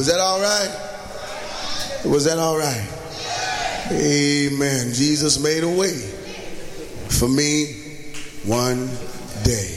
Was that all right? Was that all right? Amen. Jesus made a way for me one day.